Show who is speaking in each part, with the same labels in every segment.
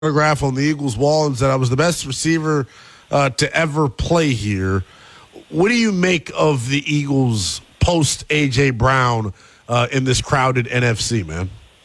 Speaker 1: autograph on the Eagles wall and said I was the best receiver to ever play here. What do you make of the Eagles post A.J. Brown in this crowded NFC, man?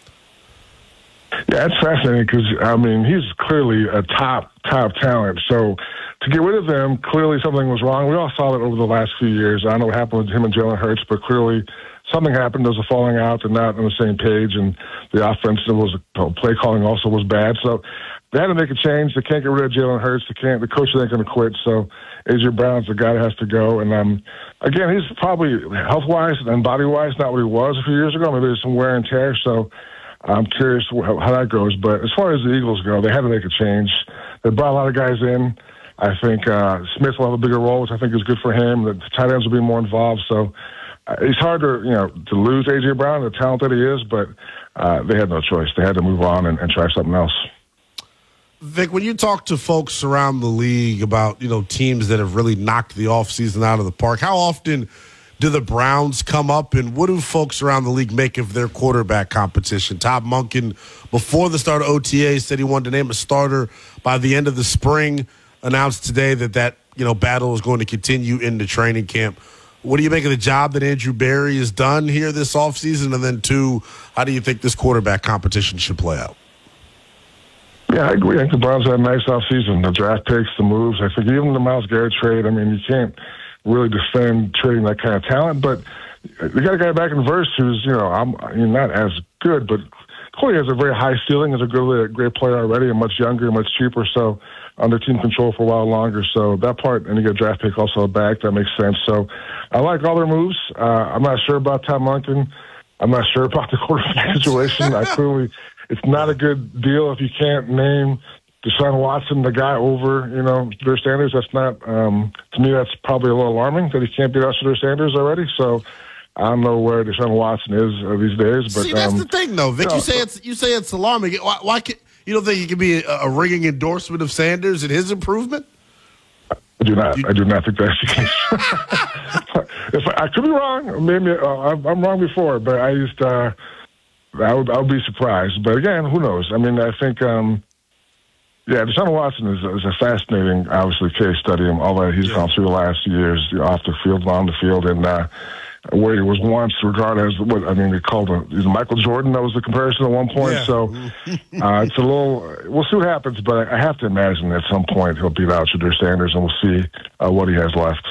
Speaker 2: Yeah, it's fascinating because, he's clearly a top talent. So to get rid of him, clearly something was wrong. We all saw that over the last few years. I don't know what happened with him and Jalen Hurts, but clearly something happened. There was a falling out. They're not on the same page, and the offensive play calling also was bad. So they had to make a change. They can't get rid of Jalen Hurts. The coach ain't going to quit. So A.J. Brown's the guy that has to go. And again, he's probably health-wise and body-wise not what he was a few years ago. Maybe there's some wear and tear. So I'm curious how that goes. But as far as the Eagles go, they had to make a change. They brought a lot of guys in. I think Smith will have a bigger role, which I think is good for him. The tight ends will be more involved. So it's hard to lose A.J. Brown, the talent that he is, but they had no choice. They had to move on and try something else.
Speaker 1: Vic, when you talk to folks around the league about, teams that have really knocked the offseason out of the park, how often do the Browns come up, and what do folks around the league make of their quarterback competition? Todd Monken, before the start of OTA, said he wanted to name a starter by the end of the spring, announced today that battle is going to continue into training camp. What do you make of the job that Andrew Berry has done here this offseason? And then, two, how do you think this quarterback competition should play out?
Speaker 2: Yeah, I agree. I think the Browns had a nice offseason. The draft picks, the moves. I think even the Myles Garrett trade, you can't really defend trading that kind of talent. But we got a guy back in Verse who's, not as good, but clearly has a very high ceiling, is a great player already, and much younger, much cheaper. So under team control for a while longer. So that part, and you get a draft pick also back, that makes sense. So I like all their moves. I'm not sure about Todd Monken. I'm not sure about the quarterback situation. It's not a good deal if you can't name Deshaun Watson, the guy over, Drew Sanders. That's not, to me, that's probably a little alarming that he can't beat Drew Sanders already. So I don't know where Deshaun Watson is these days. But
Speaker 1: see, that's the thing, though, Vic. You say it's alarming. Why you don't think it could be a ringing endorsement of Sanders and his improvement?
Speaker 2: I do not think that's the case. I could be wrong. Maybe I'm wrong before, but I just I would be surprised. But again, who knows? I think Deshaun Watson is a fascinating, obviously, case study. All that he's gone through the last years, off the field, and on the field, and where he was once regarded as they called him Michael Jordan. That was the comparison at one point. Yeah. So it's a little. We'll see what happens, but I have to imagine at some point he'll beat out Drew Sanders, and we'll see what he has left.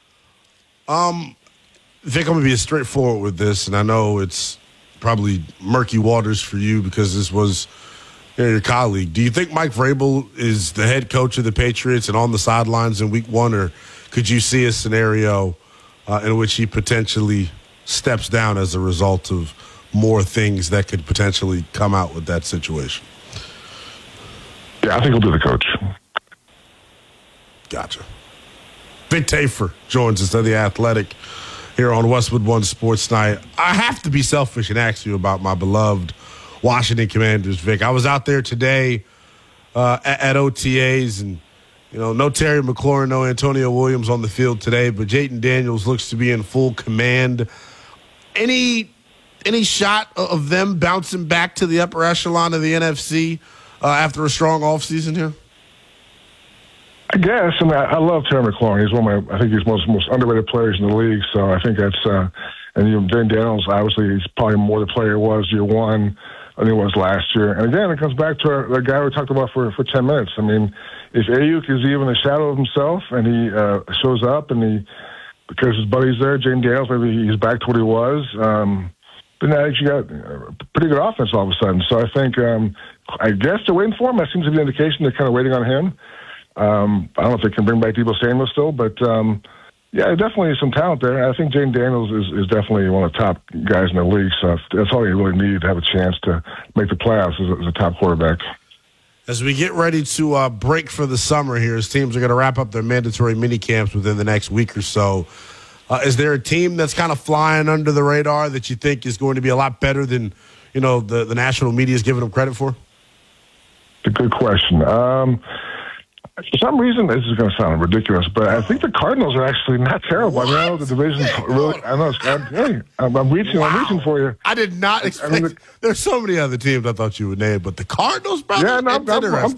Speaker 1: Vic, I'm going to be straightforward with this, and I know it's probably murky waters for you because this was your colleague. Do you think Mike Vrabel is the head coach of the Patriots and on the sidelines in Week 1, or could you see a scenario in which he potentially steps down as a result of more things that could potentially come out with that situation?
Speaker 2: Yeah, I think he'll be the coach.
Speaker 1: Gotcha. Vic Tafur joins us at The Athletic here on Westwood One Sports Night. I have to be selfish and ask you about my beloved Washington Commanders, Vic. I was out there today at OTAs, and no Terry McLaurin, no Antonio Williams on the field today, but Jayden Daniels looks to be in full command. Any shot of them bouncing back to the upper echelon of the NFC after a strong offseason here?
Speaker 2: I guess. I love Terry McLaurin. He's I think he's one of the most underrated players in the league. So I think that's, and Jayden Daniels, obviously, he's probably more the player he was year one than he was last year. And again, it comes back to the guy we talked about for 10 minutes. If Ayuk is even a shadow of himself and he shows up and because his buddy's there, Jayden Daniels, maybe he's back to what he was, then I actually got a pretty good offense all of a sudden. So I think, I guess they're waiting for him. That seems to be an indication they're kind of waiting on him. I don't know if they can bring back Deebo Samuel still, but definitely some talent there. I think Jayden Daniels is definitely one of the top guys in the league, so that's all you really need to have a chance to make the playoffs as a top quarterback.
Speaker 1: As we get ready to break for the summer here, as teams are going to wrap up their mandatory mini camps within the next week or so, is there a team that's kind of flying under the radar that you think is going to be a lot better than the national media is giving them credit for?
Speaker 2: It's a good question. For some reason, this is going to sound ridiculous, but I think the Cardinals are actually not terrible.
Speaker 1: What?
Speaker 2: I know the division's really. I know. I'm reaching. Wow. I'm reaching for you.
Speaker 1: I did not expect. There's so many other teams I thought you would name, but the Cardinals, brother.
Speaker 2: Yeah, no, I'm